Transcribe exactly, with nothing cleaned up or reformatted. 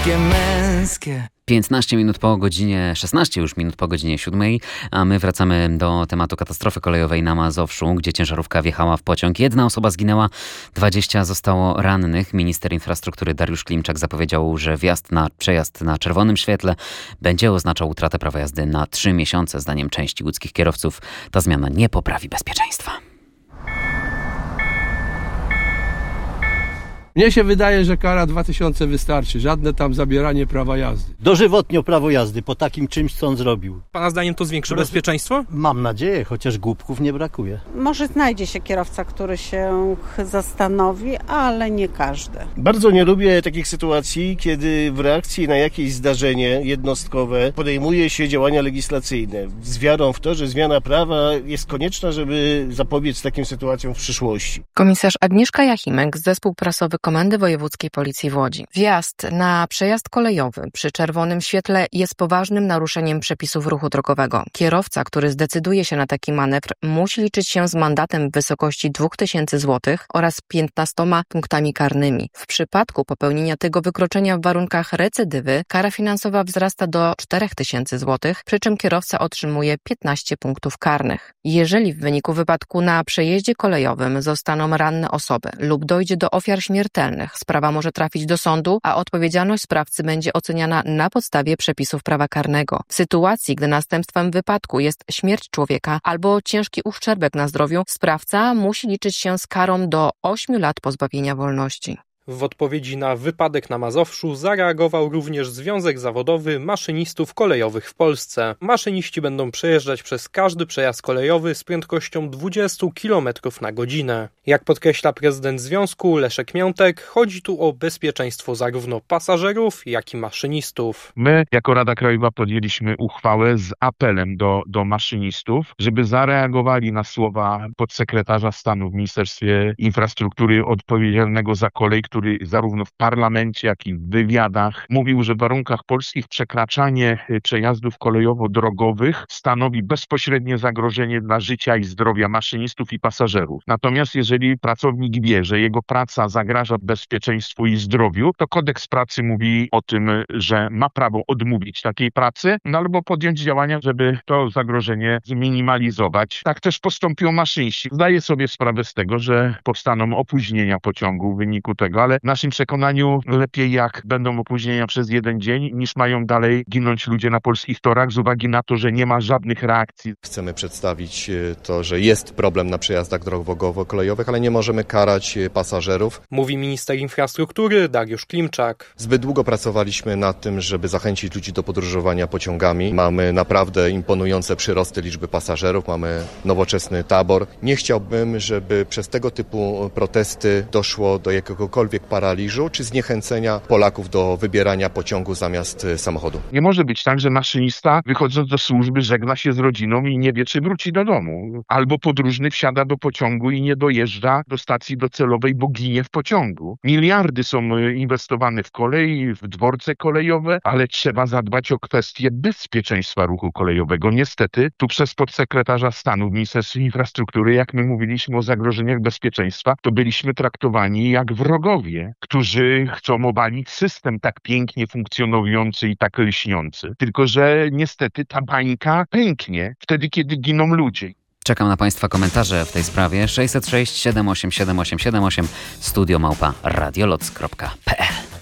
takie męskie. piętnaście minut po godzinie, szesnaście już minut po godzinie siódmej, a my wracamy do tematu katastrofy kolejowej na Mazowszu, gdzie ciężarówka wjechała w pociąg. Jedna osoba zginęła, dwadzieścia zostało rannych. Minister infrastruktury Dariusz Klimczak zapowiedział, że wjazd na przejazd na czerwonym świetle będzie oznaczał utratę prawa jazdy na trzy miesiące. Zdaniem części łódzkich kierowców ta zmiana nie poprawi bezpieczeństwa. Mnie się wydaje, że kara dwa tysiące wystarczy. Żadne tam zabieranie prawa jazdy. Dożywotnio prawo jazdy po takim czymś, co on zrobił. Pana zdaniem to zwiększy Proszę, bezpieczeństwo? Mam nadzieję, chociaż głupków nie brakuje. Może znajdzie się kierowca, który się zastanowi, ale nie każdy. Bardzo nie lubię takich sytuacji, kiedy w reakcji na jakieś zdarzenie jednostkowe podejmuje się działania legislacyjne z wiarą w to, że zmiana prawa jest konieczna, żeby zapobiec takim sytuacjom w przyszłości. Komisarz Agnieszka Jachimek, zespół prasowy Komendy Wojewódzkiej Policji w Łodzi. Wjazd na przejazd kolejowy przy czerwonym świetle jest poważnym naruszeniem przepisów ruchu drogowego. Kierowca, który zdecyduje się na taki manewr, musi liczyć się z mandatem w wysokości dwa tysiące złotych oraz piętnastoma punktami karnymi. W przypadku popełnienia tego wykroczenia w warunkach recydywy kara finansowa wzrasta do cztery tysiące złotych, przy czym kierowca otrzymuje piętnaście punktów karnych. Jeżeli w wyniku wypadku na przejeździe kolejowym zostaną ranne osoby lub dojdzie do ofiar śmiertelnych, sprawa może trafić do sądu, a odpowiedzialność sprawcy będzie oceniana na podstawie przepisów prawa karnego. W sytuacji, gdy następstwem wypadku jest śmierć człowieka albo ciężki uszczerbek na zdrowiu, sprawca musi liczyć się z karą do ośmiu lat pozbawienia wolności. W odpowiedzi na wypadek na Mazowszu zareagował również Związek Zawodowy Maszynistów Kolejowych w Polsce. Maszyniści będą przejeżdżać przez każdy przejazd kolejowy z prędkością dwadzieścia kilometrów na godzinę. Jak podkreśla prezydent związku Leszek Miątek, chodzi tu o bezpieczeństwo zarówno pasażerów, jak i maszynistów. My jako Rada Krajowa podjęliśmy uchwałę z apelem do, do maszynistów, żeby zareagowali na słowa podsekretarza stanu w Ministerstwie Infrastruktury odpowiedzialnego za kolej, który zarówno w parlamencie, jak i w wywiadach mówił, że w warunkach polskich przekraczanie przejazdów kolejowo-drogowych stanowi bezpośrednie zagrożenie dla życia i zdrowia maszynistów i pasażerów. Natomiast jeżeli pracownik wie, że jego praca zagraża bezpieczeństwu i zdrowiu, to kodeks pracy mówi o tym, że ma prawo odmówić takiej pracy, no albo podjąć działania, żeby to zagrożenie zminimalizować. Tak też postąpią maszyniści. Zdaję sobie sprawę z tego, że powstaną opóźnienia pociągu w wyniku tego, ale w naszym przekonaniu lepiej jak będą opóźnienia przez jeden dzień, niż mają dalej ginąć ludzie na polskich torach z uwagi na to, że nie ma żadnych reakcji. Chcemy przedstawić to, że jest problem na przejazdach drogowo-kolejowych, ale nie możemy karać pasażerów. Mówi minister infrastruktury Dariusz Klimczak. Zbyt długo pracowaliśmy nad tym, żeby zachęcić ludzi do podróżowania pociągami. Mamy naprawdę imponujące przyrosty liczby pasażerów, mamy nowoczesny tabor. Nie chciałbym, żeby przez tego typu protesty doszło do jakiegokolwiek paraliżu czy zniechęcenia Polaków do wybierania pociągu zamiast samochodu. Nie może być tak, że maszynista wychodząc do służby żegna się z rodziną i nie wie, czy wróci do domu. Albo podróżny wsiada do pociągu i nie dojeżdża do stacji docelowej, bo ginie w pociągu. Miliardy są inwestowane w kolej, w dworce kolejowe, ale trzeba zadbać o kwestię bezpieczeństwa ruchu kolejowego. Niestety, tu przez podsekretarza stanu w Ministerstwie Infrastruktury, jak my mówiliśmy o zagrożeniach bezpieczeństwa, to byliśmy traktowani jak wrogowie, którzy chcą obalić system tak pięknie funkcjonujący i tak lśniący. Tylko że niestety ta bańka pęknie wtedy, kiedy giną ludzie. Czekam na Państwa komentarze w tej sprawie. sześćset sześć siedem osiem siedem osiem siedem osiem studio małpa radioloc kropka p l